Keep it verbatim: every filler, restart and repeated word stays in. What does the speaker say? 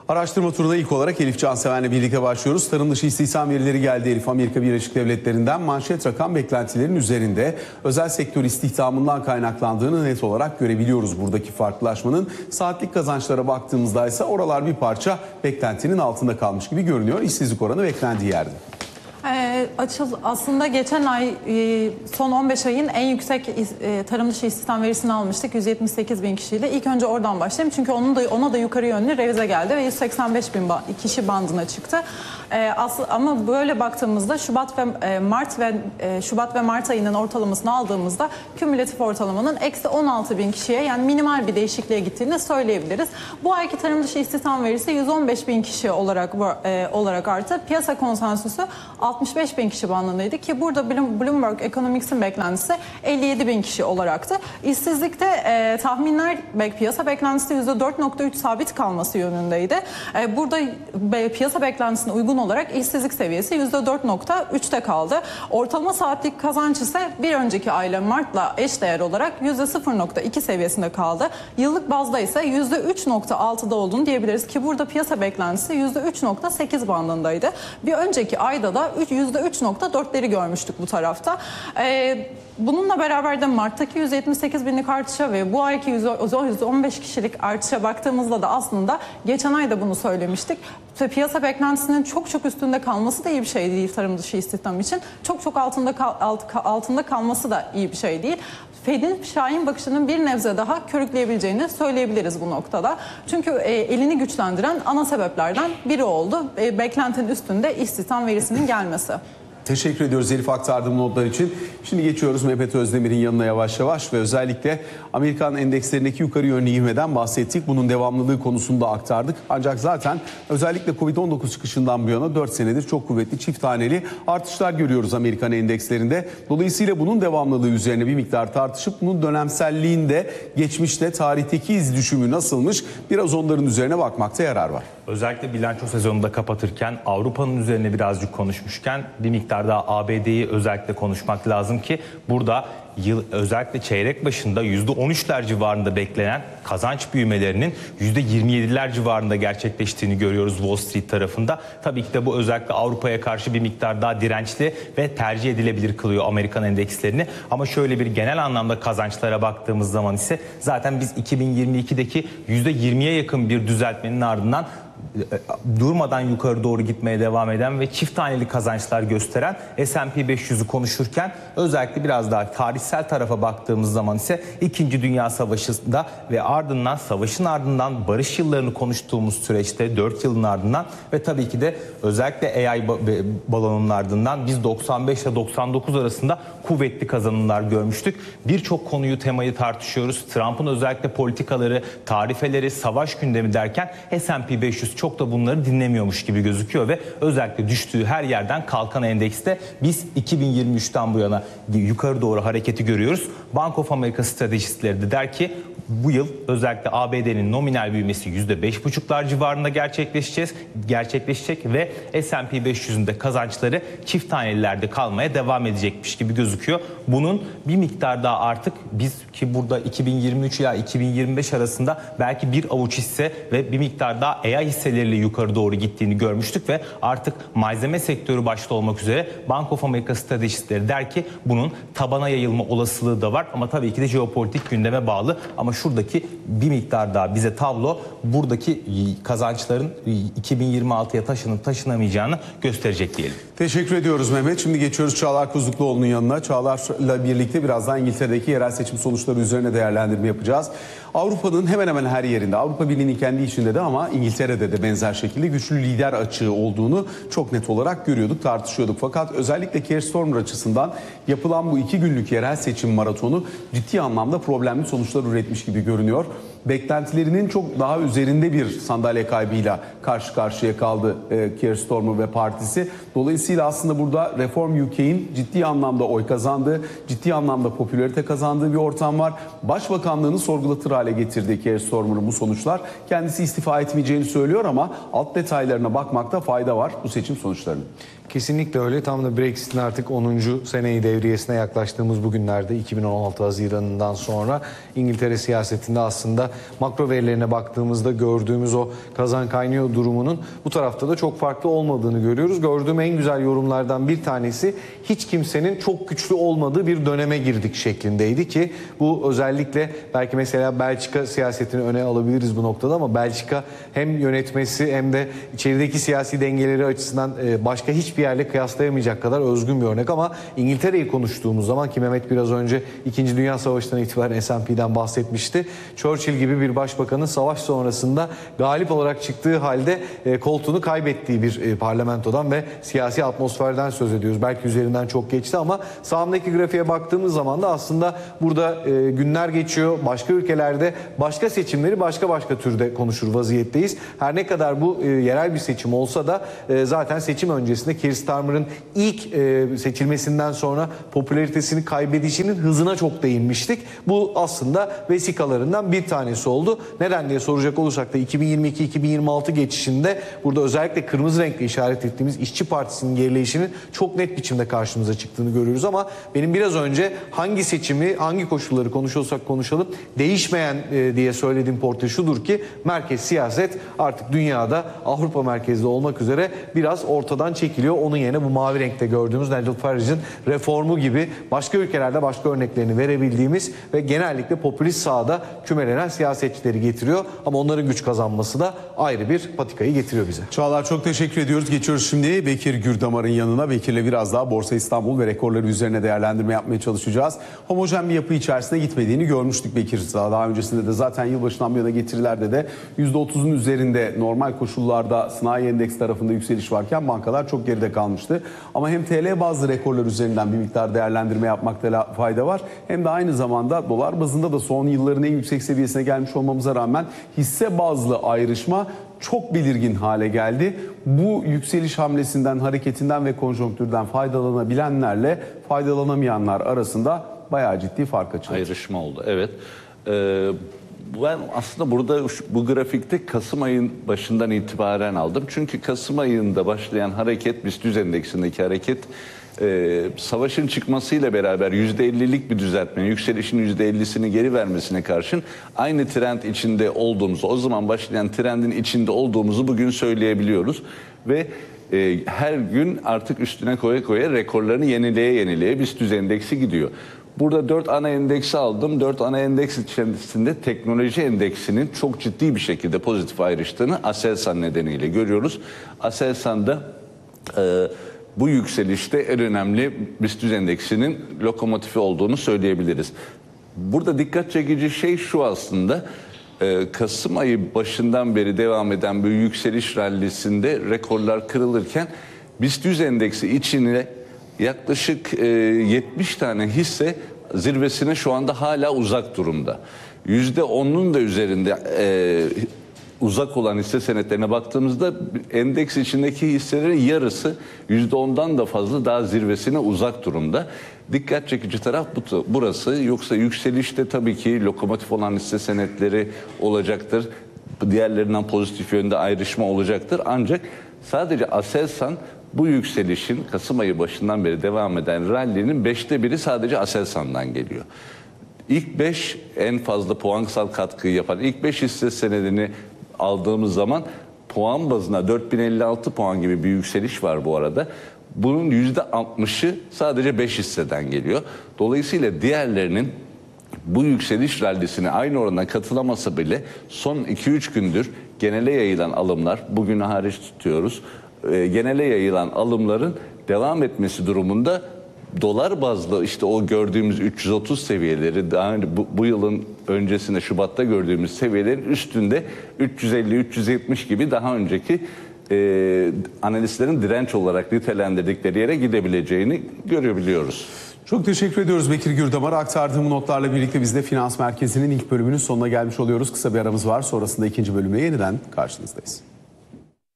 Araştırma turuna ilk olarak Elif Canseven'le birlikte başlıyoruz. Tarım dışı istihdam verileri geldi Elif. Amerika Birleşik Devletleri'nden manşet rakam beklentilerin üzerinde. Özel sektör istihdamından kaynaklandığını net olarak görebiliyoruz buradaki farklılaşmanın. Saatlik kazançlara baktığımızda ise oralar bir parça beklentinin altında kalmış gibi görünüyor. İşsizlik oranı beklendiği yerde. Ee, açıl, aslında geçen ay e, son on beş ayın en yüksek e, tarım dışı istihdam verisini almıştık. yüz yetmiş sekiz bin kişiyle. İlk önce oradan başlayayım. Çünkü onun da, ona da yukarı yönlü revize geldi ve yüz seksen beş bin kişi bandına çıktı. Ee, aslı, ama böyle baktığımızda Şubat ve e, Mart ve e, Şubat ve Mart ayının ortalamasını aldığımızda kümülatif ortalamanın eksi on altı bin kişiye, yani minimal bir değişikliğe gittiğini söyleyebiliriz. Bu ayki tarım dışı istihdam verisi yüz on beş bin kişi olarak e, olarak arttı. Piyasa konsensüsü altmış beş bin kişi bandındaydı ki burada Bloomberg Economics'in beklentisi elli yedi bin kişi olaraktı. İşsizlikte e, tahminler piyasa beklentisi yüzde dört nokta üç sabit kalması yönündeydi. E, burada be, piyasa beklentisine uygun olarak işsizlik seviyesi yüzde dört nokta üçte kaldı. Ortalama saatlik kazanç ise bir önceki ayla Mart'la eşdeğer olarak yüzde sıfır nokta iki seviyesinde kaldı. Yıllık bazda ise yüzde üç nokta altıda olduğunu diyebiliriz ki burada piyasa beklentisi yüzde üç nokta sekiz bandındaydı. Bir önceki ayda da yüzde üç nokta dörtleri görmüştük bu tarafta. Ee, bununla beraber de Mart'taki yüz yetmiş sekiz binlik artışa ve bu ayki yüz on beş kişilik artışa baktığımızda da aslında geçen ay da bunu söylemiştik. Piyasa beklentisinin çok çok üstünde kalması da iyi bir şey değil tarım dışı istihdam için. Çok çok altında kal, alt, altında kalması da iyi bir şey değil. Fed'in Şahin bakışının bir nebze daha körükleyebileceğini söyleyebiliriz bu noktada. Çünkü e, elini güçlendiren ana sebeplerden biri oldu. E, beklentinin üstünde istihdam verisinin gelmesi. Teşekkür ediyoruz Elif aktardığım notlar için. Şimdi geçiyoruz Mehmet Özdemir'in yanına yavaş yavaş ve özellikle Amerikan endekslerindeki yukarı yönlü ivmeden bahsettik. Bunun devamlılığı konusunda aktardık. Ancak zaten özellikle Covid on dokuz çıkışından bu yana dört senedir çok kuvvetli çift taneli artışlar görüyoruz Amerikan endekslerinde. Dolayısıyla bunun devamlılığı üzerine bir miktar tartışıp bunun dönemselliğinde geçmişte tarihteki iz düşümü nasılmış biraz onların üzerine bakmakta yarar var. Özellikle bilanço sezonunda kapatırken Avrupa'nın üzerine birazcık konuşmuşken bir miktar daha A B D'yi özellikle konuşmak lazım ki burada yıl özellikle çeyrek başında yüzde on üçler civarında beklenen kazanç büyümelerinin yüzde yirmi yediler civarında gerçekleştiğini görüyoruz Wall Street tarafında. Tabii ki de bu özellikle Avrupa'ya karşı bir miktar daha dirençli ve tercih edilebilir kılıyor Amerikan endekslerini. Ama şöyle bir genel anlamda kazançlara baktığımız zaman ise zaten biz iki bin yirmi ikideki yüzde yirmiye yakın bir düzeltmenin ardından durmadan yukarı doğru gitmeye devam eden ve çift taneli kazançlar gösteren S and P beş yüzü konuşurken özellikle biraz daha tarihsel tarafa baktığımız zaman ise İkinci Dünya Savaşı'nda ve ardından savaşın ardından barış yıllarını konuştuğumuz süreçte dört yılın ardından ve tabii ki de özellikle A I balonunun ardından biz doksan beş ile doksan dokuz arasında kuvvetli kazanımlar görmüştük. Birçok konuyu, temayı tartışıyoruz. Trump'ın özellikle politikaları, tarifeleri, savaş gündemi derken S and P beş yüz çok da bunları dinlemiyormuş gibi gözüküyor ve özellikle düştüğü her yerden kalkan endekste biz iki bin yirmi üçten bu yana yukarı doğru hareketi görüyoruz. Bank of America stratejistleri de der ki bu yıl özellikle A B D'nin nominal büyümesi yüzde beş buçuklar civarında gerçekleşeceğiz, gerçekleşecek ve S and P beş yüzünde kazançları çift tanelilerde kalmaya devam edecekmiş gibi gözüküyor. Bunun bir miktar daha artık biz ki burada iki bin yirmi üç ila iki bin yirmi beş arasında belki bir avuç hisse ve bir miktar daha A I hisseleriyle yukarı doğru gittiğini görmüştük ve artık malzeme sektörü başta olmak üzere Bank of America stratejistleri der ki bunun tabana yayılma olasılığı da var ama tabii ki de jeopolitik gündeme bağlı. Ama şuradaki bir miktar daha bize tablo buradaki kazançların iki bin yirmi altıya taşınıp taşınamayacağını gösterecek diyelim. Teşekkür ediyoruz Mehmet. Şimdi geçiyoruz Çağlar Kuzlukluoğlu'nun yanına. Çağlar'la birlikte birazdan İngiltere'deki yerel seçim sonuçları üzerine değerlendirme yapacağız. Avrupa'nın hemen hemen her yerinde, Avrupa Birliği'nin kendi içinde de ama İngiltere'de de benzer şekilde güçlü lider açığı olduğunu çok net olarak görüyorduk, tartışıyorduk. Fakat özellikle Keir Starmer açısından yapılan bu iki günlük yerel seçim maratonu ciddi anlamda problemli sonuçlar üretmiş gibi görünüyor. Beklentilerinin çok daha üzerinde bir sandalye kaybıyla karşı karşıya kaldı e, Keir Starmer ve partisi. Dolayısıyla aslında burada Reform U K'in ciddi anlamda oy kazandığı, ciddi anlamda popülarite kazandığı bir ortam var. Başbakanlığını sorgulatır hale getirdi Keir Starmer'ın bu sonuçlar. Kendisi istifa etmeyeceğini söylüyor ama alt detaylarına bakmakta fayda var bu seçim sonuçlarının. Kesinlikle öyle. Tam da Brexit'in artık onuncu seneyi devriyesine yaklaştığımız bugünlerde iki bin on altı Haziran'ından sonra İngiltere siyasetinde aslında makro verilerine baktığımızda gördüğümüz o kazan kaynıyor durumunun bu tarafta da çok farklı olmadığını görüyoruz. Gördüğüm en güzel yorumlardan bir tanesi hiç kimsenin çok güçlü olmadığı bir döneme girdik şeklindeydi ki bu özellikle belki mesela Belçika siyasetini öne alabiliriz bu noktada ama Belçika hem yönetmesi hem de içerideki siyasi dengeleri açısından başka hiçbir yerle kıyaslayamayacak kadar özgün bir örnek ama İngiltere'yi konuştuğumuz zaman ki Mehmet biraz önce İkinci Dünya Savaşı'ndan itibaren S and P'den bahsetmişti. Churchill gibi bir başbakanın savaş sonrasında galip olarak çıktığı halde koltuğunu kaybettiği bir parlamentodan ve siyasi atmosferden söz ediyoruz. Belki üzerinden çok geçti ama sağımdaki grafiğe baktığımız zaman da aslında burada günler geçiyor. Başka ülkelerde başka seçimleri başka başka türde konuşur vaziyetteyiz. Her ne kadar bu yerel bir seçim olsa da zaten seçim öncesinde Keir Starmer'ın ilk e, seçilmesinden sonra popülaritesini kaybedişinin hızına çok değinmiştik. Bu aslında vesikalarından bir tanesi oldu. Neden diye soracak olursak da iki bin yirmi iki iki bin yirmi altı geçişinde burada özellikle kırmızı renkle işaret ettiğimiz İşçi Partisi'nin gerileyişinin çok net biçimde karşımıza çıktığını görüyoruz ama benim biraz önce hangi seçimi, hangi koşulları konuşuyorsak konuşalım değişmeyen e, diye söylediğim portre şudur ki merkez siyaset artık dünyada Avrupa merkezli olmak üzere biraz ortadan çekiliyor. Onun yerine bu mavi renkte gördüğümüz Nigel Farage'ın reformu gibi başka ülkelerde başka örneklerini verebildiğimiz ve genellikle popülist sağda kümelenen siyasetçileri getiriyor. Ama onların güç kazanması da ayrı bir patikayı getiriyor bize. Çağlar çok teşekkür ediyoruz. Geçiyoruz şimdi Bekir Gürdamar'ın yanına. Bekir'le biraz daha Borsa İstanbul ve rekorları üzerine değerlendirme yapmaya çalışacağız. Homojen bir yapı içerisinde gitmediğini görmüştük Bekir. Daha öncesinde de zaten yılbaşından bu yana getirilerde de yüzde otuzun üzerinde normal koşullarda sanayi endeks tarafında yükseliş varken bankalar çok geride kalmıştı. Ama hem T L bazlı rekorlar üzerinden bir miktar değerlendirme yapmakta fayda var. Hem de aynı zamanda dolar bazında da son yılların en yüksek seviyesine gelmiş olmamıza rağmen hisse bazlı ayrışma çok belirgin hale geldi. Bu yükseliş hamlesinden, hareketinden ve konjonktürden faydalanabilenlerle faydalanamayanlar arasında bayağı ciddi fark açıldı. Ayrışma oldu, evet. Ee, Ben aslında burada bu grafikte Kasım ayın başından itibaren aldım. Çünkü Kasım ayında başlayan hareket, BIST endeksindeki hareket e, savaşın çıkmasıyla beraber yüzde ellilik bir düzeltme, yükselişin yüzde ellisini geri vermesine karşın aynı trend içinde olduğumuzu, o zaman başlayan trendin içinde olduğumuzu bugün söyleyebiliyoruz. Ve e, her gün artık üstüne koya koya rekorlarını yenileye yenileye BIST endeksi gidiyor. Burada dört ana endeksi aldım. Dört ana endeks içerisinde teknoloji endeksinin çok ciddi bir şekilde pozitif ayrıştığını Aselsan nedeniyle görüyoruz. Aselsan'da e, bu yükselişte en önemli BIST endeksinin lokomotifi olduğunu söyleyebiliriz. Burada dikkat çekici şey şu aslında. E, Kasım ayı başından beri devam eden bir yükseliş rallisinde rekorlar kırılırken BIST endeksi içine yaklaşık e, yetmiş tane hisse zirvesine şu anda hala uzak durumda. yüzde onun da üzerinde e, uzak olan hisse senetlerine baktığımızda endeks içindeki hisselerin yarısı yüzde ondan da fazla daha zirvesine uzak durumda. Dikkat çekici taraf bu, burası. Yoksa yükselişte tabii ki lokomotif olan hisse senetleri olacaktır. Diğerlerinden pozitif yönde ayrışma olacaktır. Ancak sadece Aselsan bu yükselişin Kasım ayı başından beri devam eden rally'nin beşte biri sadece Aselsan'dan geliyor. İlk beş en fazla puansal katkıyı yapan ilk beş hisse senedini aldığımız zaman puan bazına dört bin elli altı puan gibi bir yükseliş var bu arada. Bunun yüzde altmışı sadece beş hisseden geliyor. Dolayısıyla diğerlerinin bu yükseliş rallisine aynı oranda katılaması bile son iki üç gündür genele yayılan alımlar, bugün hariç tutuyoruz, e, genele yayılan alımların devam etmesi durumunda dolar bazlı işte o gördüğümüz üç yüz otuz seviyeleri, daha önce bu, bu yılın öncesinde Şubat'ta gördüğümüz seviyelerin üstünde üç yüz elli üç yüz yetmiş gibi daha önceki e, analistlerin direnç olarak nitelendirdikleri yere gidebileceğini görebiliyoruz. Çok teşekkür ediyoruz Bekir Gürdamar'a. Aktardığım notlarla birlikte biz de Finans Merkezi'nin ilk bölümünün sonuna gelmiş oluyoruz. Kısa bir aramız var. Sonrasında ikinci bölümle yeniden karşınızdayız.